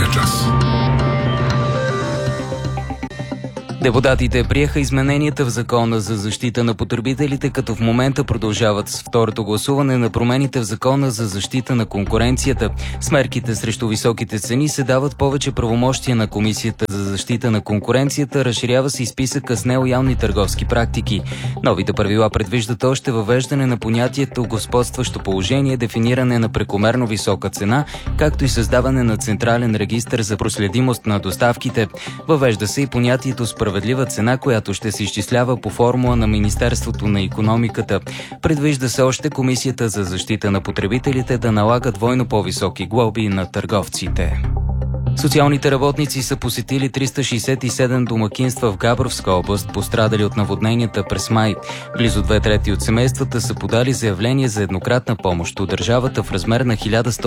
Петия час. Депутатите приеха измененията в Закона за защита на потребителите, като в момента продължават с второто гласуване на промените в Закона за защита на конкуренцията. С мерките срещу високите цени се дават повече правомощия на Комисията за защита на конкуренцията, разширява се и списъка с нелоялни търговски практики. Новите правила предвиждат още въвеждане на понятието господстващо положение, дефиниране на прекомерно висока цена, както и създаване на централен регистър за проследимост на доставките. Въвежда се и понятието справедлива цена, която ще се изчислява по формула на Министерството на икономиката. Предвижда се още Комисията за защита на потребителите да налага двойно по-високи глоби на търговците. Социалните работници са посетили 367 домакинства в Габровска област, пострадали от наводненията през май. Близо 2/3 от семействата са подали заявление за еднократна помощ от държавата в размер на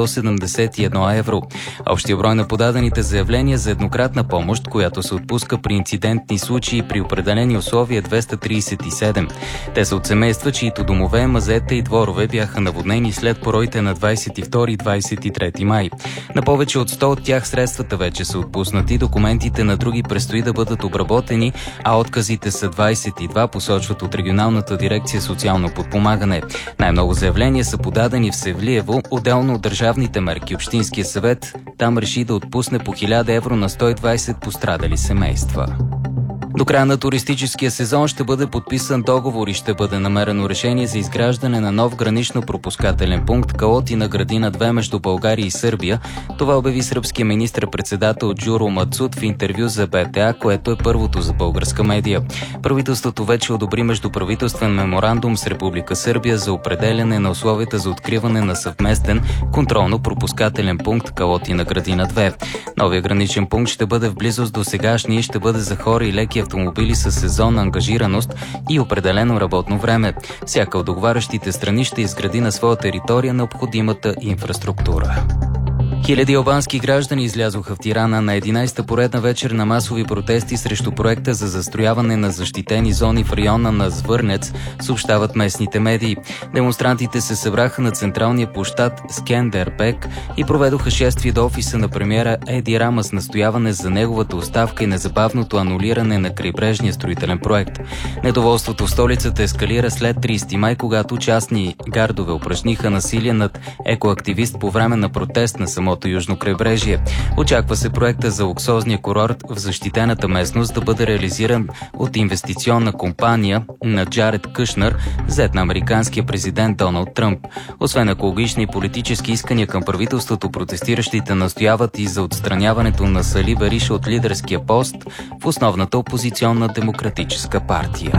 1171 евро. Общия брой на подадените заявления за еднократна помощ, която се отпуска при инцидентни случаи при определени условия, е 237. Те са от семейства, чието домове, мазета и дворове бяха наводнени след пороите на 22 и 23 май. На повече от 100 от тях средствата вече са отпуснати, документите на други предстои да бъдат обработени, а отказите са 22, посочват от Регионалната дирекция социално подпомагане. Най-много заявления са подадени в Севлиево, отделно от държавните мерки. Общинския съвет там реши да отпусне по 1000 евро на 120 пострадали семейства. До края на туристическия сезон ще бъде подписан договор и ще бъде намерено решение за изграждане на нов гранично-пропускателен пункт Калотина Градина 2 между България и Сърбия. Това обяви сръбския министър-председател Джуро Мацут в интервю за БТА, което е първото за българска медия. Правителството вече одобри междуправителствен меморандум с Република Сърбия за определяне на условията за откриване на съвместен контролно-пропускателен пункт Калотина Градина 2. Новия граничен пункт ще бъде в близост до сегашния и ще бъде за хора и леки автомобили с сезонна ангажираност и определено работно време. Всяка от договарящите страни ще изгради на своя територия необходимата инфраструктура. Хиляди албански граждани излязоха в Тирана на 11-та поредна вечер на масови протести срещу проекта за застрояване на защитени зони в района на Звърнец, съобщават местните медии. Демонстрантите се събраха на централния площад Скендербек и проведоха шествие до офиса на премиера Еди Рама с настояване за неговата оставка и незабавното анулиране на крайбрежния строителен проект. Недоволството в столицата ескалира след 30 май, когато частни гардове упражниха насилие над екоактивист по време на протест на самото южно крайбрежие. Очаква се проекта за луксозния курорт в защитената местност да бъде реализиран от инвестиционна компания на Джаред Кушнер, зет на американския президент Доналд Тръмп. Освен екологични и политически искания към правителството, протестиращите настояват и за отстраняването на Сали Бериша от лидерския пост в основната опозиционна демократическа партия.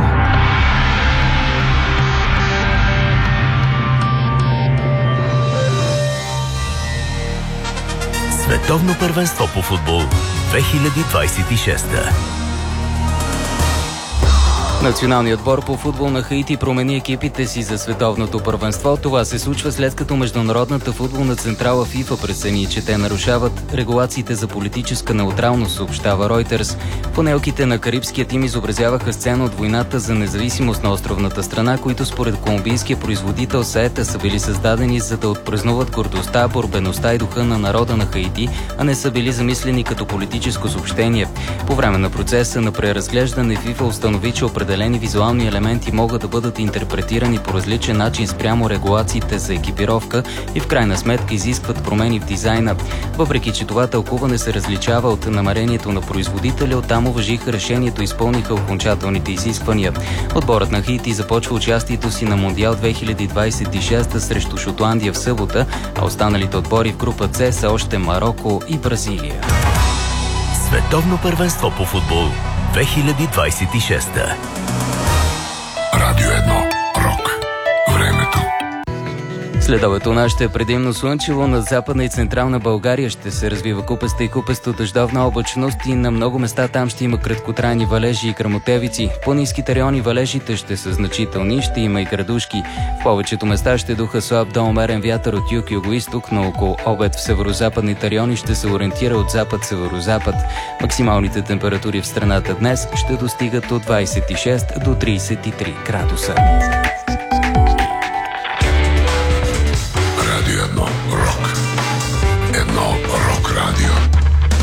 Световно първенство по футбол 2026. Националният отбор по футбол на Хаити промени екипите си за световното първенство. Това се случва след като Международната футболна централа ФИФА прецени, че те нарушават регулациите за политическа неутралност, съобщава Ройтерс. Панелките на карибския тим изобразяваха сцена от войната за независимост на островната страна, които според колумбийския производител Саета са били създадени за да отпразнуват гордостта, борбеността и духа на народа на Хаити, а не са били замислени като политическо съобщение. По време на процеса на преразглеждане ФИФА установи, че определени визуални елементи могат да бъдат интерпретирани по различен начин спрямо регулациите за екипировка и в крайна сметка изискват промени в дизайна. Въпреки че това тълкуване се различава от намерението на производителя, оттам уважиха решението и изпълниха окончателните изисквания. Отборът на Хаити започва участието си на Мондиал 2026 срещу Шотландия в събота, а останалите отбори в група С са още Мароко и Бразилия. Световно първенство по футбол 2026. Радио 1. Рок. Времето. Следобед у нас ще е предимно слънчево, на Западна и Централна България ще се развива купеста и купесто дъждовна облачност и на много места там ще има краткотрайни валежи и гръмотевици. В по-ниските райони валежите ще са значителни, ще има и градушки. В повечето места ще духа слаб до умерен вятър от юг и югоизток, но около обед в северозападните райони ще се ориентира от запад-северозапад. Максималните температури в страната днес ще достигат от 26 до 33 градуса.